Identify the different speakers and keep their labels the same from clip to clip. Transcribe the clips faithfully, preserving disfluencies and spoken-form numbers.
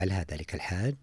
Speaker 1: على ذلك الحاج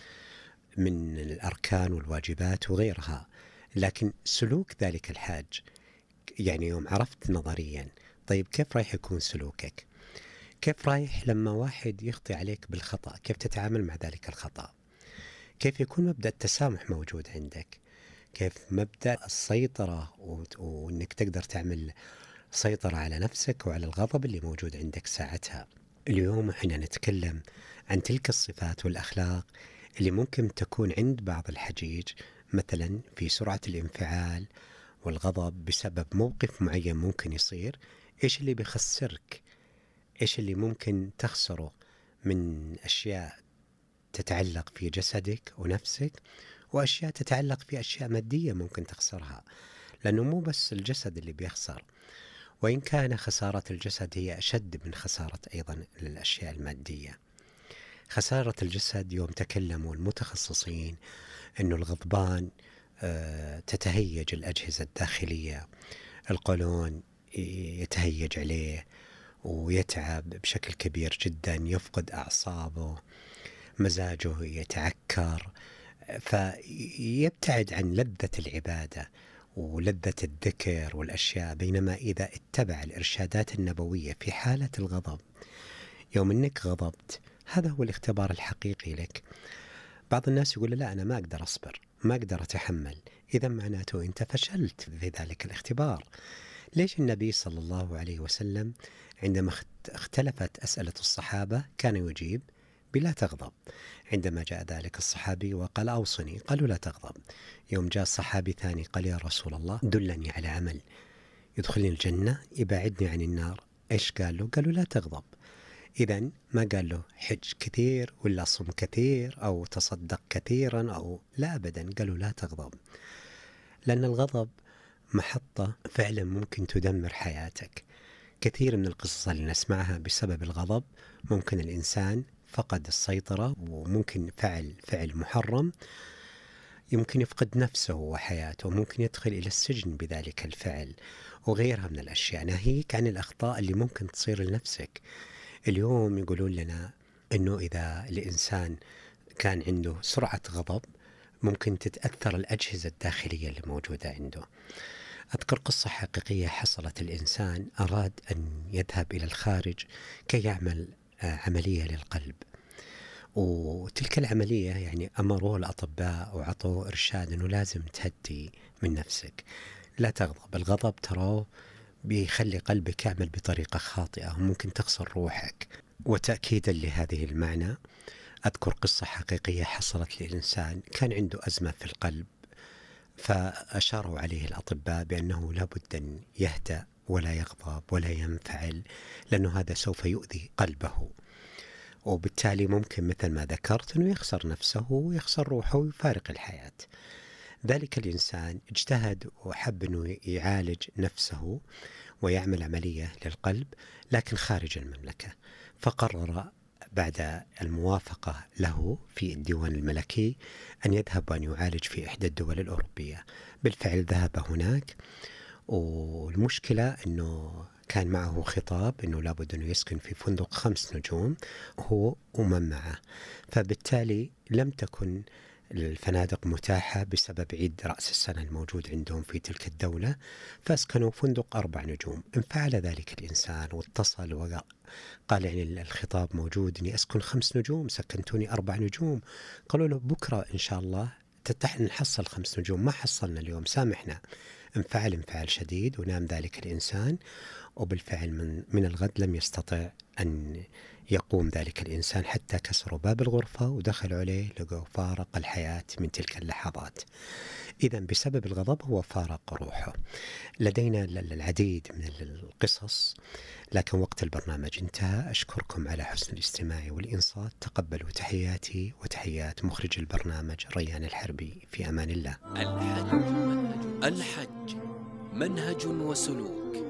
Speaker 1: من الأركان والواجبات وغيرها، لكن سلوك ذلك الحاج يعني يوم عرفت نظريا طيب كيف رايح يكون سلوكك؟ كيف رايح لما واحد يخطي عليك بالخطأ كيف تتعامل مع ذلك الخطأ؟ كيف يكون مبدأ التسامح موجود عندك؟ كيف مبدأ السيطرة وأنك تقدر تعمل سيطرة على نفسك وعلى الغضب اللي موجود عندك ساعتها؟ اليوم احنا نتكلم عن تلك الصفات والأخلاق اللي ممكن تكون عند بعض الحجيج، مثلا في سرعة الانفعال والغضب بسبب موقف معين ممكن يصير. ايش اللي بيخسرك؟ ايش اللي ممكن تخسره من أشياء تتعلق في جسدك ونفسك، وأشياء تتعلق في أشياء مادية ممكن تخسرها، لأنه مو بس الجسد اللي بيخسر، وإن كان خسارة الجسد هي أشد من خسارة أيضا الأشياء المادية. خسارة الجسد يوم تكلموا المتخصصين أنه الغضبان تتهيج الأجهزة الداخلية، القولون يتهيج عليه ويتعب بشكل كبير جدا، يفقد أعصابه، مزاجه يتعكر، فيبتعد عن لذة العبادة ولذة الذكر والأشياء. بينما إذا اتبع الإرشادات النبوية في حالة الغضب، يوم أنك غضبت هذا هو الاختبار الحقيقي لك. بعض الناس يقول لا أنا ما أقدر أصبر، ما أقدر أتحمل، إذا معناته أنت فشلت في ذلك الاختبار. ليش النبي صلى الله عليه وسلم عندما اختلفت أسئلة الصحابة كان يجيب بلا تغضب؟ عندما جاء ذلك الصحابي وقال أوصني، قالوا لا تغضب. يوم جاء الصحابي ثاني قال يا رسول الله دلني على عمل يدخلني الجنة يبعدني عن النار، إيش قال له؟ قالوا لا تغضب. إذن ما قال له حج كثير ولا صم كثير أو تصدق كثيرا أو لا، أبدا قالوا لا تغضب، لأن الغضب محطة فعلا ممكن تدمر حياتك. كثير من القصص اللي نسمعها بسبب الغضب ممكن الإنسان فقد السيطرة، وممكن فعل فعل محرم، يمكن يفقد نفسه وحياته، ممكن يدخل إلى السجن بذلك الفعل وغيرها من الأشياء. ناهيك عن الأخطاء اللي ممكن تصير لنفسك. اليوم يقولون لنا أنه إذا الإنسان كان عنده سرعة غضب ممكن تتأثر الأجهزة الداخلية اللي موجودة عنده. أذكر قصة حقيقية حصلت. الإنسان أراد أن يذهب إلى الخارج كي يعمل عملية للقلب، وتلك العملية يعني أمروه الأطباء وعطوه إرشاد أنه لازم تهدي من نفسك، لا تغضب. الغضب تراه بيخلي قلبك يعمل بطريقة خاطئة وممكن تخسر روحك. وتأكيدا لهذه المعنى أذكر قصة حقيقية حصلت لإنسان كان عنده أزمة في القلب، فأشاروا عليه الأطباء بأنه لابد أن يهدأ ولا يغضب ولا ينفعل، لأنه هذا سوف يؤذي قلبه، وبالتالي ممكن مثل ما ذكرت أنه يخسر نفسه ويخسر روحه ويفارق الحياة. ذلك الإنسان اجتهد وحب أنه يعالج نفسه ويعمل عملية للقلب لكن خارج المملكة، فقرر بعد الموافقة له في الديوان الملكي أن يذهب وأن يعالج في إحدى الدول الأوروبية. بالفعل ذهب هناك، والمشكلة أنه كان معه خطاب أنه لابد أنه يسكن في فندق خمس نجوم هو ومن معه، فبالتالي لم تكن الفنادق متاحة بسبب عيد رأس السنة الموجود عندهم في تلك الدولة، فاسكنوا فندق أربع نجوم. انفعل ذلك الإنسان واتصل وقال يعني الخطاب موجود أني أسكن خمس نجوم، سكنتوني أربع نجوم. قالوا له بكرة إن شاء الله تتح نحصل خمس نجوم، ما حصلنا اليوم سامحنا. انفعل انفعال شديد ونام ذلك الإنسان، وبالفعل من, من الغد لم يستطع أن يقوم ذلك الإنسان حتى كسروا باب الغرفة ودخلوا عليه لقوا فارق الحياة من تلك اللحظات. إذن بسبب الغضب هو فارق روحه. لدينا العديد من القصص لكن وقت البرنامج انتهى. أشكركم على حسن الاستماع والإنصات. تقبلوا تحياتي وتحيات مخرج البرنامج ريان الحربي. في أمان الله.
Speaker 2: الحج الحج منهج وسلوك.